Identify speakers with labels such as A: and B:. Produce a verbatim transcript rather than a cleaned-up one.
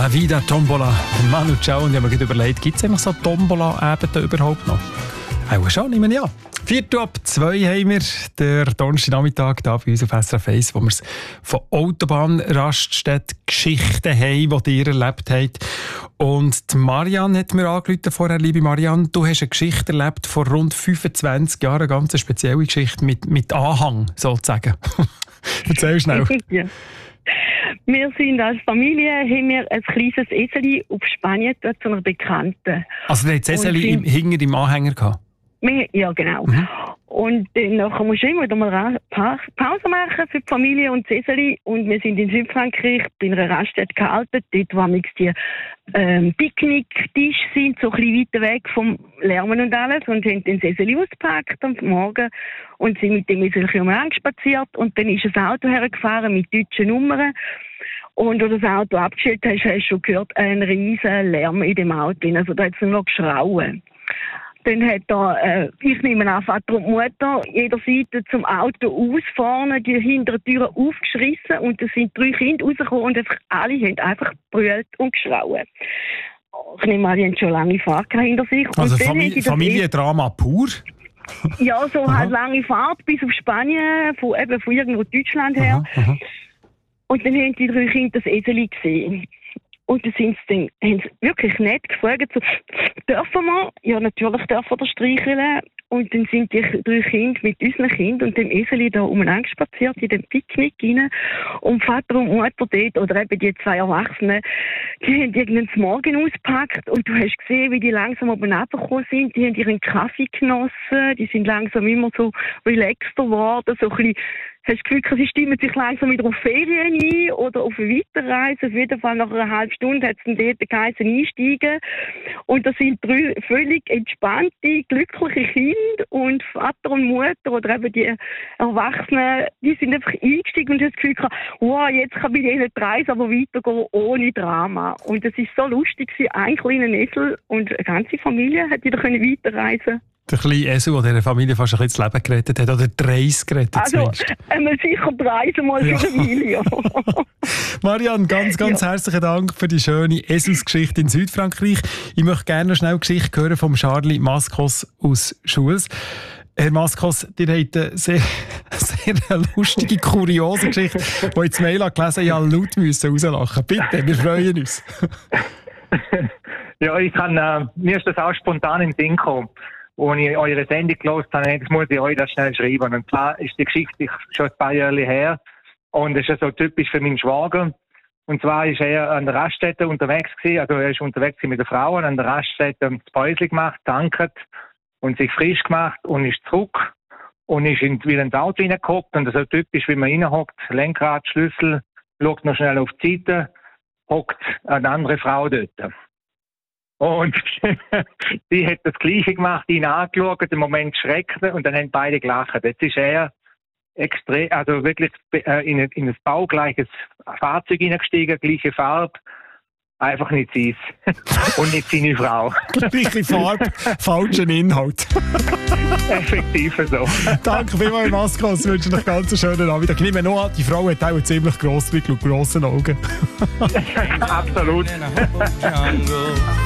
A: La Vida Tombola, Manu Chao. Und ich habe mir überlegt, gibt es eigentlich so Tombola-Abende überhaupt noch? Auch schon, nehme ich an. Viertel ab zwei haben wir den Donnerstagnachmittag hier bei uns auf S R F eins, wo wir es von Autobahnraststätten-Geschichten haben, die ihr erlebt habt. Und die Marianne hat mir angerufen vorher. Liebe Marianne, du hast eine Geschichte erlebt vor rund fünfundzwanzig Jahren, eine ganz spezielle Geschichte mit, mit Anhang, sozusagen. Erzähl schnell.
B: Ja. Wir sind als Familie, haben wir ein kleines Eseli auf Spanien dort zu einer Bekannten.
A: Also ihr habt das Eseli im, hinter im Anhänger gehabt?
B: Wir, ja, genau. Mhm. Und dann nachher musst du immer wieder mal pa- Pause machen für die Familie und das Eseli. Und wir sind in Südfrankreich bei einer Raststätte gehalten, dort wo die ähm, Picknicktische sind, so ein bisschen weiter weg vom Lärmen und alles. Und haben dann das Eseli ausgepackt am Morgen und sind mit dem Eseli umeinander spaziert. Und dann ist ein Auto hergefahren mit deutschen Nummern. Und als das Auto abgestellt hast, hast du schon gehört, einen riesen Lärm in dem Auto. Also da hat es nur noch geschrauen. Dann hat da, äh, ich nehme an, Vater und Mutter jeder Seite zum Auto aus, vorne die hinteren Türen aufgeschrissen und da sind drei Kinder rausgekommen und einfach, alle haben einfach brüllt und geschrauen. Ich nehme an, die haben schon lange Fahrt hinter sich.
A: Also Famili- Familiendrama pur?
B: Ja, so halt lange Fahrt bis auf Spanien, von, eben von irgendwo Deutschland her. Aha, aha. Und dann haben die drei Kinder das Eseli gesehen. Und dann sind sie dann, haben sie wirklich nett gefragt, so, dürfen wir? Ja, natürlich dürfen wir streicheln. Und dann sind die drei Kinder mit unseren Kindern und dem Eseli da umeinander spaziert in den Picknick rein. Und Vater und Mutter dort, oder eben die zwei Erwachsenen, die haben irgendeinen Morgen ausgepackt und du hast gesehen, wie die langsam oben runtergekommen sind. Die haben ihren Kaffee genossen, die sind langsam immer so relaxter geworden, so ein bisschen. Hast du das Gefühl, sie stimmen sich langsam wieder auf Ferien ein oder auf eine Weiterreise? Auf jeden Fall nach einer halben Stunde hat es dann dort geheißen, einsteigen. Und das sind drei völlig entspannte, glückliche Kinder und Vater und Mutter oder eben die Erwachsenen, die sind einfach eingestiegen und haben das Gefühl gehabt, wow, jetzt kann bei denen die Reise aber weitergehen ohne Drama. Und es ist so lustig, ein kleiner Esel und eine ganze Familie hat wieder weiterreisen.
A: Der kleine Esel, der dieser Familie fast ein bisschen das Leben gerettet hat, oder die Reise gerettet
B: also,
A: zumindest.
B: Also, äh, sicher die Reise mal
A: ja.
B: für die Familie.
A: Marianne, ganz, ganz ja. herzlichen Dank für die schöne Eselsgeschichte in Südfrankreich. Ich möchte gerne noch schnell eine Geschichte hören von Charlie Maskos aus Schulz. Herr Maskos, ihr habt eine sehr, sehr lustige, kuriose Geschichte, die ich das Mail gelesen habe, ich laut müssen rauslachen. Bitte, wir freuen uns.
C: Ja, ich kann, äh, mir ist das auch spontan in den Sinn gekommen. Als ich eure Sendung gehört habe, das muss ich euch das schnell schreiben. Und zwar ist die Geschichte schon ein paar Jahre her. Und es ist ja so typisch für meinen Schwager. Und zwar ist er an der Raststätte unterwegs gewesen. Also er ist unterwegs mit der Frau an der Raststätte das Päuschen gemacht, tanket und sich frisch gemacht und ist zurück. Und ist in, wieder ins Auto reingehockt. Und das ist so typisch, wie man reinhockt. Lenkrad, Schlüssel, schaut noch schnell auf die Seite, hockt eine andere Frau dort. Und sie hat das Gleiche gemacht, ihn angeschaut, im Moment schreckt und dann haben beide gelacht. Jetzt ist er extrem, also wirklich in ein, in ein baugleiches Fahrzeug hineingestiegen, gleiche Farbe, einfach nicht sie und nicht seine Frau.
A: Gleiche Farbe, falschen Inhalt.
C: Effektiv so.
A: Danke vielmals, Maskos. Ich wünsche euch ganz einen schönen Abend. Ich nehme noch an, die Frau hat auch einen ziemlich grossen Blick und grossen Augen.
C: Absolut.